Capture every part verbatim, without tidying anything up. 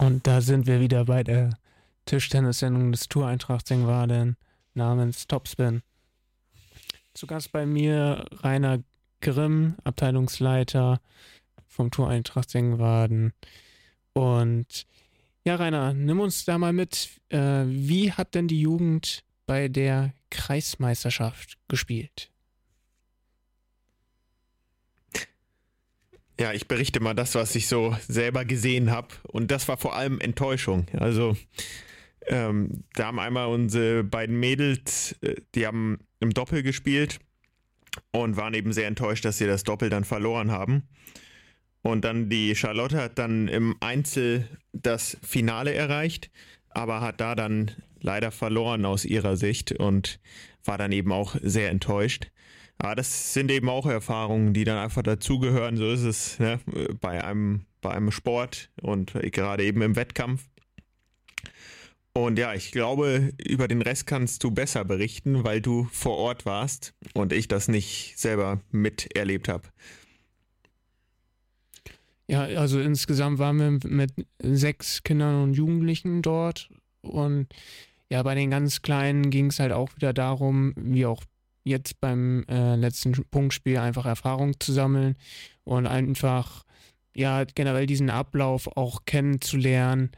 Und da sind wir wieder bei der Tischtennis-Sendung des Tour Eintracht Sengwarden namens Topspin. Zu Gast bei mir Rainer Grimm, Abteilungsleiter vom Tour Eintracht Sengwarden. Und ja, Rainer, nimm uns da mal mit. Äh, wie hat denn die Jugend bei der Kreismeisterschaft gespielt? Ja, ich berichte mal das, was ich so selber gesehen habe. Und das war vor allem Enttäuschung. Also ähm, da haben einmal unsere beiden Mädels, äh, die haben im Doppel gespielt und waren eben sehr enttäuscht, dass sie das Doppel dann verloren haben. Und dann die Charlotte hat dann im Einzel das Finale erreicht, aber hat da dann leider verloren aus ihrer Sicht und war dann eben auch sehr enttäuscht. Aber das sind eben auch Erfahrungen, die dann einfach dazugehören. So ist es, ne, bei einem, bei einem Sport und gerade eben im Wettkampf. Und ja, ich glaube, über den Rest kannst du besser berichten, weil du vor Ort warst und ich das nicht selber miterlebt habe. Ja, also insgesamt waren wir mit sechs Kindern und Jugendlichen dort. Und ja, bei den ganz Kleinen ging es halt auch wieder darum, wie auch jetzt beim äh, letzten Punktspiel, einfach Erfahrung zu sammeln und einfach ja generell diesen Ablauf auch kennenzulernen.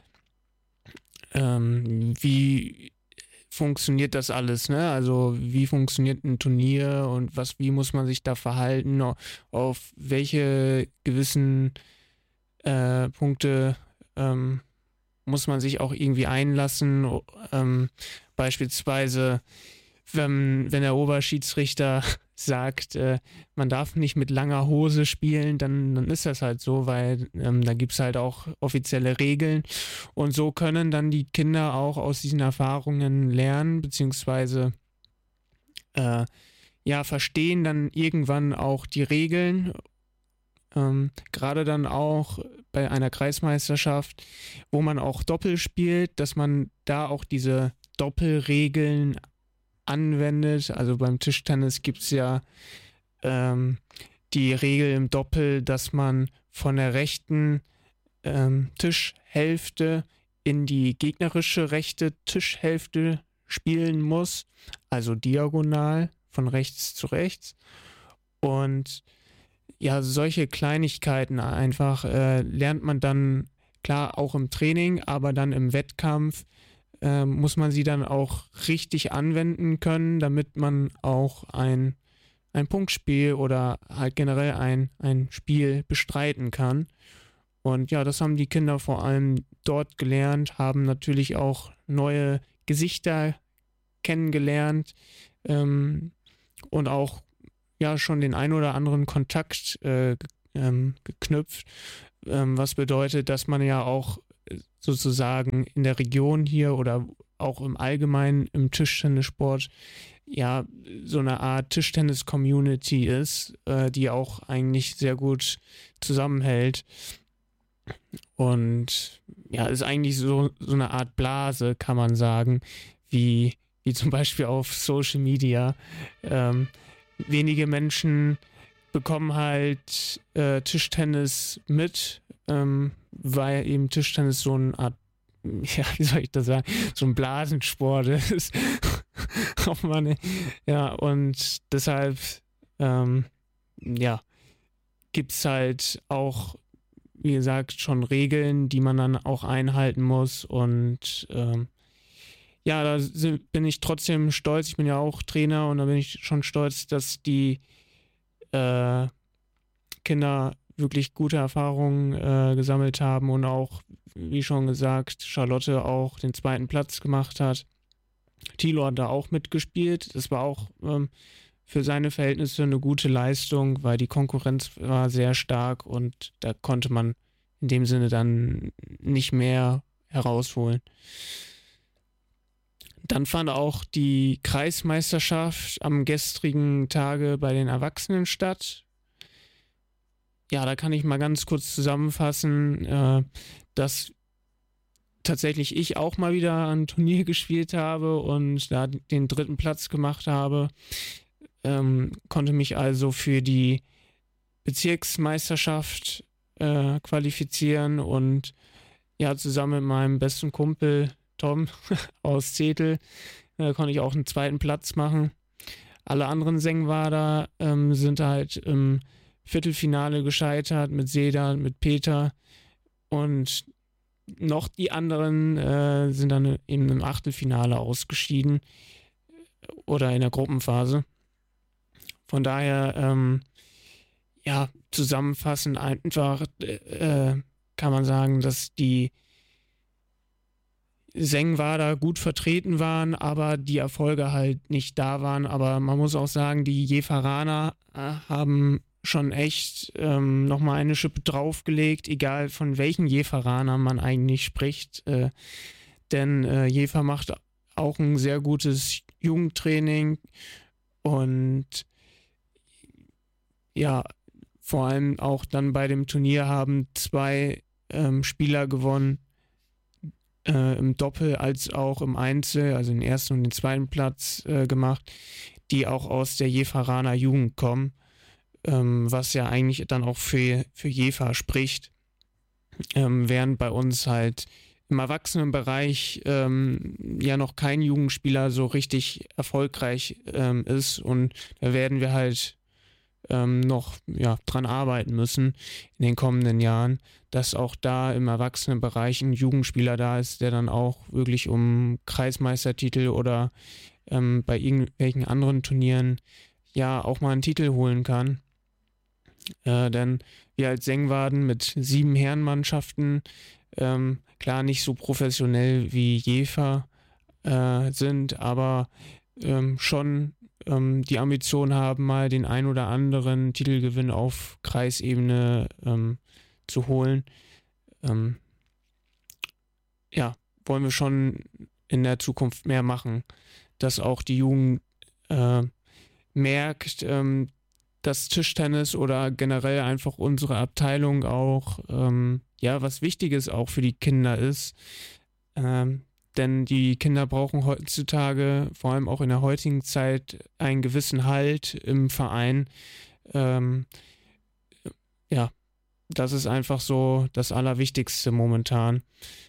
Ähm, wie funktioniert das alles, ne? Also wie funktioniert ein Turnier und was, wie muss man sich da verhalten, auf welche gewissen äh, Punkte ähm, muss man sich auch irgendwie einlassen. Ähm, beispielsweise Wenn, wenn der Oberschiedsrichter sagt, äh, man darf nicht mit langer Hose spielen, dann, dann ist das halt so, weil ähm, da gibt es halt auch offizielle Regeln. Und so können dann die Kinder auch aus diesen Erfahrungen lernen, beziehungsweise äh, ja, verstehen dann irgendwann auch die Regeln. Ähm, gerade dann auch bei einer Kreismeisterschaft, wo man auch Doppel spielt, dass man da auch diese Doppelregeln anwendet. Also beim Tischtennis gibt es ja ähm, die Regel im Doppel, dass man von der rechten ähm, Tischhälfte in die gegnerische rechte Tischhälfte spielen muss, also diagonal von rechts zu rechts. Und ja, solche Kleinigkeiten einfach äh, lernt man dann, klar, auch im Training, aber dann im Wettkampf Ähm, muss man sie dann auch richtig anwenden können, damit man auch ein, ein Punktspiel oder halt generell ein, ein Spiel bestreiten kann. Und ja, das haben die Kinder vor allem dort gelernt, haben natürlich auch neue Gesichter kennengelernt ähm, und auch ja schon den ein oder anderen Kontakt äh, ähm, geknüpft, ähm, was bedeutet, dass man ja auch sozusagen in der Region hier oder auch im Allgemeinen im Tischtennissport ja so eine Art Tischtennis-Community ist, äh, die auch eigentlich sehr gut zusammenhält. Und ja, ist eigentlich so, so eine Art Blase, kann man sagen, wie, wie zum Beispiel auf Social Media. Ähm, wenige Menschen bekommen halt äh, Tischtennis mit, ähm, weil eben Tischtennis so eine Art, ja, wie soll ich das sagen, so ein Blasensport ist. Oh Mann, ja, und deshalb, ähm, ja, gibt es halt auch, wie gesagt, schon Regeln, die man dann auch einhalten muss. Und ähm, ja, da sind, bin ich trotzdem stolz. Ich bin ja auch Trainer und da bin ich schon stolz, dass die äh, Kinder wirklich gute Erfahrungen äh, gesammelt haben und auch, wie schon gesagt, Charlotte auch den zweiten Platz gemacht hat. Thilo hat da auch mitgespielt. Das war auch ähm, für seine Verhältnisse eine gute Leistung, weil die Konkurrenz war sehr stark und da konnte man in dem Sinne dann nicht mehr herausholen. Dann fand auch die Kreismeisterschaft am gestrigen Tage bei den Erwachsenen statt. Ja, da kann ich mal ganz kurz zusammenfassen, äh, dass tatsächlich ich auch mal wieder ein Turnier gespielt habe und da den dritten Platz gemacht habe. Ähm, konnte mich also für die Bezirksmeisterschaft äh, qualifizieren und ja, zusammen mit meinem besten Kumpel Tom aus Zetel äh, konnte ich auch einen zweiten Platz machen. Alle anderen Sengwader ähm, sind halt im Viertelfinale gescheitert mit Sedan, mit Peter, und noch die anderen äh, sind dann eben im Achtelfinale ausgeschieden oder in der Gruppenphase. Von daher, ähm, ja, zusammenfassend einfach äh, kann man sagen, dass die Sengwader gut vertreten waren, aber die Erfolge halt nicht da waren. Aber man muss auch sagen, die Jeferaner äh, haben schon echt ähm, nochmal eine Schippe draufgelegt, egal von welchen Jeferanern man eigentlich spricht. Äh, denn äh, Jever macht auch ein sehr gutes Jugendtraining und ja, vor allem auch dann bei dem Turnier haben zwei ähm, Spieler gewonnen, äh, im Doppel als auch im Einzel, also den ersten und den zweiten Platz äh, gemacht, die auch aus der Jeferaner Jugend kommen, ähm, was ja eigentlich dann auch für, für Jever spricht, ähm, während bei uns halt im Erwachsenenbereich ähm, ja noch kein Jugendspieler so richtig erfolgreich ähm, ist, und da werden wir halt ähm, noch ja, dran arbeiten müssen in den kommenden Jahren, dass auch da im Erwachsenenbereich ein Jugendspieler da ist, der dann auch wirklich um Kreismeistertitel oder ähm, bei irgendwelchen anderen Turnieren ja auch mal einen Titel holen kann. Äh, denn wir als Sengwaden mit sieben Herrenmannschaften, ähm, klar nicht so professionell wie Jever äh, sind, aber ähm, schon ähm, die Ambition haben, mal den ein oder anderen Titelgewinn auf Kreisebene ähm, zu holen. Ähm, ja, wollen wir schon in der Zukunft mehr machen, dass auch die Jugend äh, merkt, ähm, dass Tischtennis oder generell einfach unsere Abteilung auch ähm, ja was Wichtiges auch für die Kinder ist. Ähm, denn die Kinder brauchen heutzutage, vor allem auch in der heutigen Zeit, einen gewissen Halt im Verein. Ähm, ja, das ist einfach so das Allerwichtigste momentan.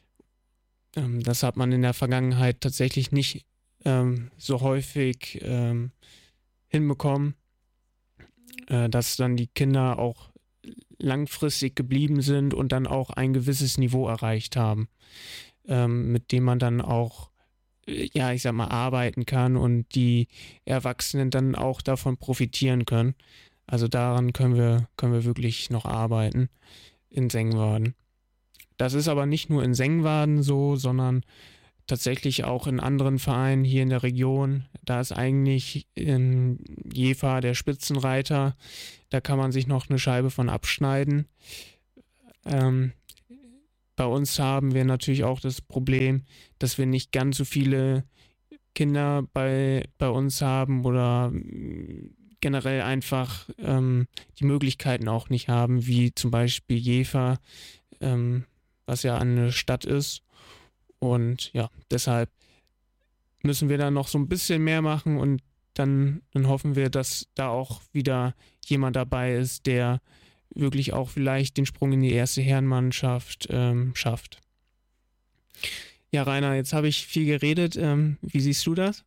Ähm, das hat man in der Vergangenheit tatsächlich nicht ähm, so häufig ähm, hinbekommen, äh, dass dann die Kinder auch langfristig geblieben sind und dann auch ein gewisses Niveau erreicht haben, ähm, mit dem man dann auch, äh, ja, ich sag mal, arbeiten kann und die Erwachsenen dann auch davon profitieren können. Also daran können wir, können wir wirklich noch arbeiten in Sengwaden. Das ist aber nicht nur in Sengwaden so, sondern tatsächlich auch in anderen Vereinen hier in der Region. Da ist eigentlich in Jever der Spitzenreiter. Da kann man sich noch eine Scheibe von abschneiden. Ähm, bei uns haben wir natürlich auch das Problem, dass wir nicht ganz so viele Kinder bei, bei uns haben oder generell einfach ähm, die Möglichkeiten auch nicht haben, wie zum Beispiel Jever, ähm, was ja eine Stadt ist. Und ja, deshalb müssen wir da noch so ein bisschen mehr machen, und dann, dann hoffen wir, dass da auch wieder jemand dabei ist, der wirklich auch vielleicht den Sprung in die erste Herrenmannschaft ähm, schafft. Ja, Rainer, jetzt habe ich viel geredet. Ähm, wie siehst du das?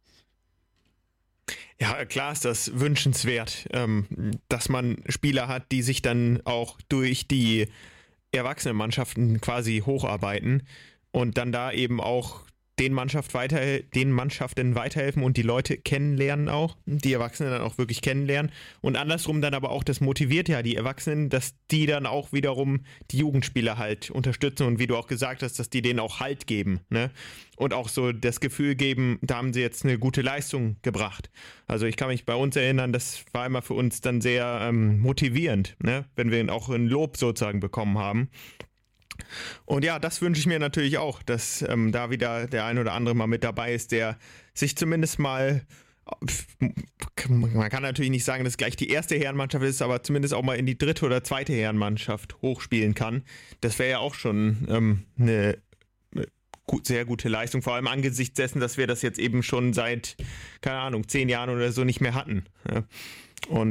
Ja, klar ist das wünschenswert, ähm, dass man Spieler hat, die sich dann auch durch die Erwachsenenmannschaften quasi hocharbeiten und dann da eben auch den Mannschaft weiter, den Mannschaften weiterhelfen und die Leute kennenlernen auch, die Erwachsenen dann auch wirklich kennenlernen, und andersrum dann aber auch, das motiviert ja die Erwachsenen, dass die dann auch wiederum die Jugendspieler halt unterstützen und wie du auch gesagt hast, dass die denen auch Halt geben, ne? Und auch so das Gefühl geben, da haben sie jetzt eine gute Leistung gebracht. Also ich kann mich bei uns erinnern, das war immer für uns dann sehr ähm, motivierend, ne? Wenn wir auch ein Lob sozusagen bekommen haben. Und ja, das wünsche ich mir natürlich auch, dass ähm, da wieder der ein oder andere mal mit dabei ist, der sich zumindest mal, man kann natürlich nicht sagen, dass es gleich die erste Herrenmannschaft ist, aber zumindest auch mal in die dritte oder zweite Herrenmannschaft hochspielen kann. Das wäre ja auch schon ähm, eine gut, sehr gute Leistung, vor allem angesichts dessen, dass wir das jetzt eben schon seit, keine Ahnung, zehn Jahren oder so nicht mehr hatten. Ja. Und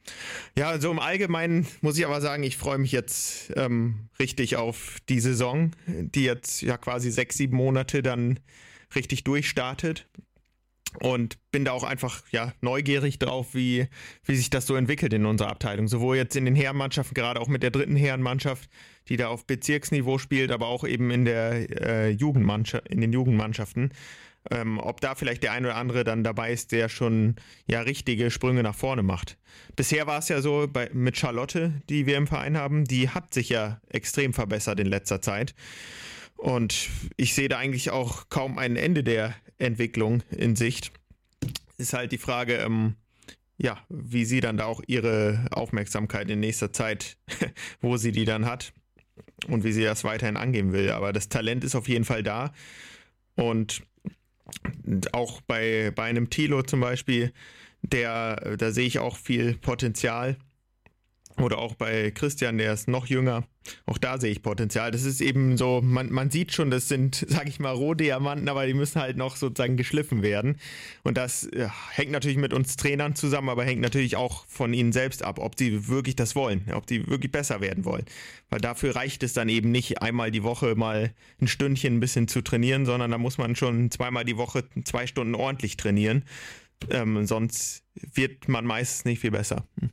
Ja, also im Allgemeinen muss ich aber sagen, ich freue mich jetzt ähm, richtig auf die Saison, die jetzt ja quasi sechs, sieben Monate dann richtig durchstartet. Und bin da auch einfach ja neugierig drauf, wie, wie sich das so entwickelt in unserer Abteilung. Sowohl jetzt in den Herrenmannschaften, gerade auch mit der dritten Herrenmannschaft, die da auf Bezirksniveau spielt, aber auch eben in der äh, Jugendmannschaft, in den Jugendmannschaften. Ähm, ob da vielleicht der ein oder andere dann dabei ist, der schon ja richtige Sprünge nach vorne macht. Bisher war es ja so bei, mit Charlotte, die wir im Verein haben, die hat sich ja extrem verbessert in letzter Zeit. Und ich sehe da eigentlich auch kaum ein Ende der Entwicklung in Sicht. Ist halt die Frage, ähm, ja, wie sie dann da auch ihre Aufmerksamkeit in nächster Zeit, wo sie die dann hat und wie sie das weiterhin angehen will. Aber das Talent ist auf jeden Fall da. Und auch bei, bei einem Thilo zum Beispiel, der, da sehe ich auch viel Potenzial. Oder auch bei Christian, der ist noch jünger. Auch da sehe ich Potenzial. Das ist eben so, man, man sieht schon, das sind, sag ich mal, Rohdiamanten, aber die müssen halt noch sozusagen geschliffen werden. Und das ja, hängt natürlich mit uns Trainern zusammen, aber hängt natürlich auch von ihnen selbst ab, ob sie wirklich das wollen, ob sie wirklich besser werden wollen. Weil dafür reicht es dann eben nicht, einmal die Woche mal ein Stündchen ein bisschen zu trainieren, sondern da muss man schon zweimal die Woche zwei Stunden ordentlich trainieren. Ähm, sonst wird man meistens nicht viel besser. Hm.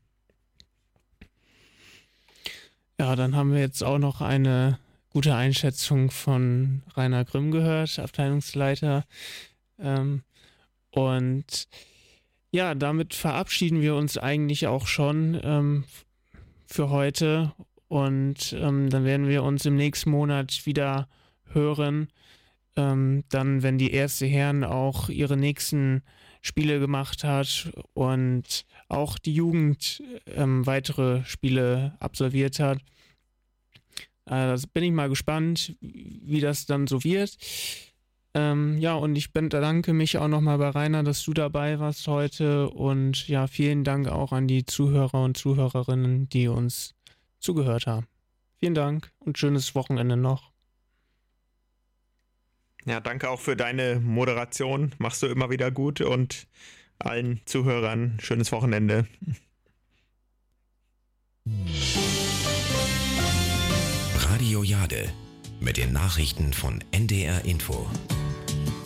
Ja, dann haben wir jetzt auch noch eine gute Einschätzung von Rainer Grimm gehört, Abteilungsleiter. Ähm, und ja, damit verabschieden wir uns eigentlich auch schon ähm, für heute. Und ähm, dann werden wir uns im nächsten Monat wieder hören. Ähm, dann, wenn die erste Herren auch ihre nächsten Spiele gemacht hat und auch die Jugend ähm, weitere Spiele absolviert hat. Äh, da bin ich mal gespannt, wie das dann so wird. Ähm, ja, und ich bedanke mich auch nochmal bei Rainer, dass du dabei warst heute. Und ja, vielen Dank auch an die Zuhörer und Zuhörerinnen, die uns zugehört haben. Vielen Dank und schönes Wochenende noch. Ja, danke auch für deine Moderation. Machst du immer wieder gut und allen Zuhörern schönes Wochenende. Radio Jade mit den Nachrichten von N D R Info.